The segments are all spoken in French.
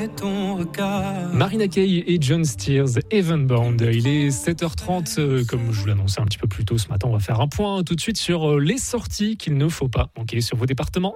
Marina Kaye et John Steers, Evenbound. Il est 7h30, comme je vous l'annonçais un petit peu plus tôt ce matin, on va faire un point tout de suite sur les sorties qu'il ne faut pas manquer sur vos départements.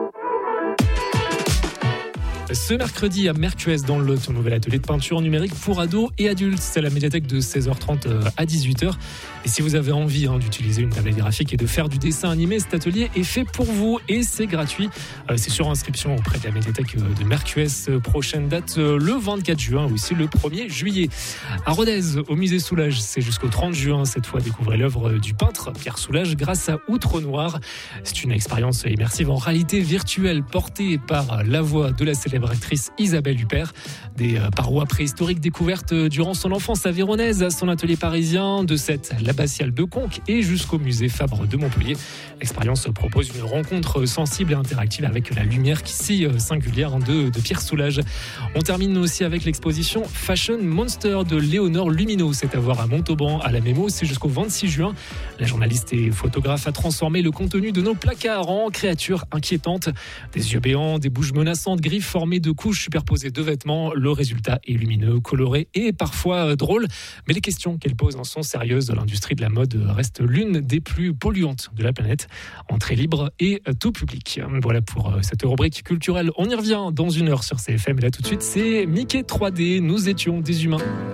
Ce mercredi à Mercues dans le Lot, un nouvel atelier de peinture numérique pour ados et adultes. C'est à la médiathèque de 16h30 à 18h. Et si vous avez envie d'utiliser une tablette graphique et de faire du dessin animé, cet atelier est fait pour vous et c'est gratuit. C'est sur inscription auprès de la médiathèque de Mercues. Prochaine date le 24 juin ou aussi le 1er juillet. À Rodez, au musée Soulages, c'est jusqu'au 30 juin. Cette fois, découvrez l'œuvre du peintre Pierre Soulages grâce à Outre Noir. C'est une expérience immersive en réalité virtuelle portée par la voix de la célèbre actrice Isabelle Huppert. Des parois préhistoriques découvertes durant son enfance à Véronèse, à son atelier parisien, de cette l'abbatiale de Conques et jusqu'au musée Fabre de Montpellier. L'expérience propose une rencontre sensible et interactive avec la lumière si singulière de Pierre Soulages. On termine aussi avec l'exposition Fashion Monster de Léonore Lumineau. C'est à voir à Montauban, à la Mémo. C'est jusqu'au 26 juin. La journaliste et photographe a transformé le contenu de nos placards en créatures inquiétantes. Des yeux béants, des bouches menaçantes, griffes formées de couches superposées de vêtements. Le résultat est lumineux, coloré et parfois drôle. Mais les questions qu'elle pose sont sérieuses. L'industrie de la mode reste l'une des plus polluantes de la planète. Entrée libre et tout public. Voilà pour cette rubrique culturelle. On y revient dans une heure sur CFM. Et là tout de suite, c'est Mickey 3D. Nous étions des humains.